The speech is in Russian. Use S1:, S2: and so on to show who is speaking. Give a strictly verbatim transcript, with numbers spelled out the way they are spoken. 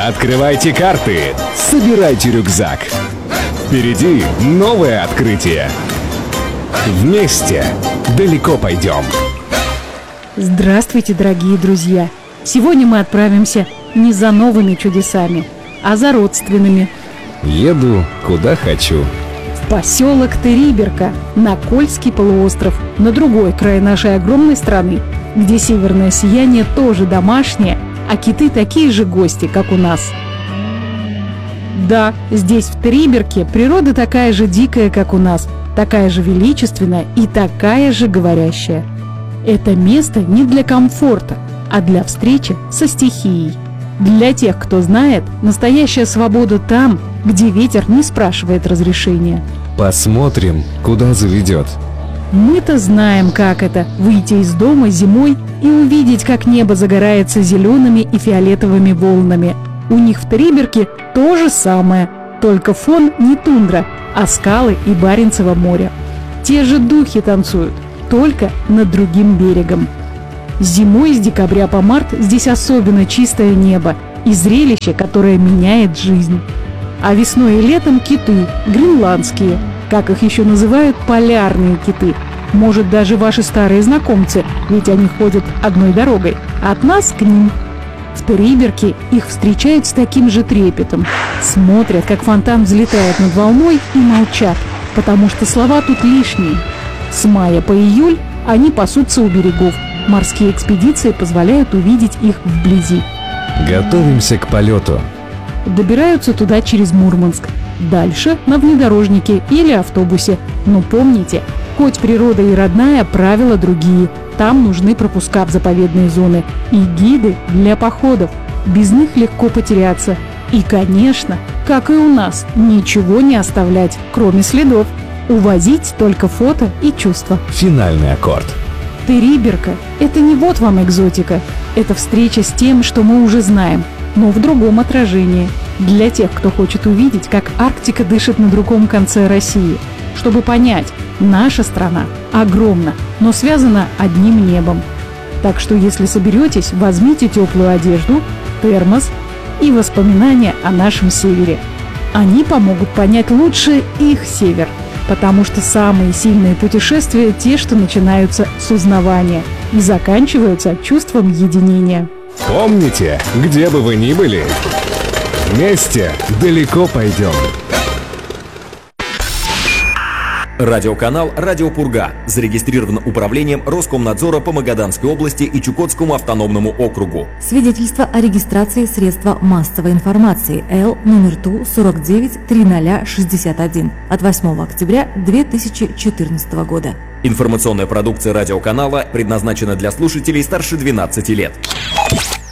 S1: Открывайте карты, собирайте рюкзак. Впереди новое открытие. Вместе далеко пойдем.
S2: Здравствуйте, дорогие друзья! Сегодня мы отправимся не за новыми чудесами, а за родственными.
S1: Еду куда хочу.
S2: В поселок Териберка, на Кольский полуостров, на другой край нашей огромной страны, где северное сияние тоже домашнее, а киты такие же гости, как у нас. Да, здесь, в Териберке, природа такая же дикая, как у нас, такая же величественная и такая же говорящая. Это место не для комфорта, а для встречи со стихией. Для тех, кто знает, настоящая свобода там, где ветер не спрашивает разрешения.
S1: Посмотрим, куда заведет.
S2: Мы-то знаем, как это – выйти из дома зимой и увидеть, как небо загорается зелеными и фиолетовыми волнами. У них в Териберке то же самое, только фон не тундра, а скалы и Баренцево море. Те же духи танцуют, только над другим берегом. Зимой с декабря по март здесь особенно чистое небо и зрелище, которое меняет жизнь. А весной и летом киты, гренландские, как их еще называют, полярные киты. Может, даже ваши старые знакомцы, ведь они ходят одной дорогой, от нас к ним. В Териберке их встречают с таким же трепетом. Смотрят, как фонтан взлетает над волной, и молчат, потому что слова тут лишние. С мая по июль они пасутся у берегов. Морские экспедиции позволяют увидеть их вблизи.
S1: Готовимся к полету.
S2: Добираются туда через Мурманск. Дальше на внедорожнике или автобусе. Но помните, хоть природа и родная, правила другие. Там нужны пропуска в заповедные зоны и гиды для походов. Без них легко потеряться. И, конечно, как и у нас, ничего не оставлять, кроме следов. Увозить только фото и чувства.
S1: Финальный аккорд.
S2: Териберка – это не вот вам экзотика. Это встреча с тем, что мы уже знаем, но в другом отражении. Для тех, кто хочет увидеть, как Арктика дышит на другом конце России. Чтобы понять, наша страна огромна, но связана одним небом. Так что, если соберетесь, возьмите теплую одежду, термос и воспоминания о нашем севере. Они помогут понять лучше их север. Потому что самые сильные путешествия – те, что начинаются с узнавания и заканчиваются чувством единения.
S1: Помните, где бы вы ни были, вместе далеко пойдем.
S3: Радиоканал «Радио Пурга» зарегистрирован управлением Роскомнадзора по Магаданской области и Чукотскому автономному округу.
S4: Свидетельство о регистрации средства массовой информации Л номер Ту сорок девять триста шестьдесят один от восьмого октября две тысячи четырнадцатого года.
S3: Информационная продукция радиоканала предназначена для слушателей старше двенадцати лет.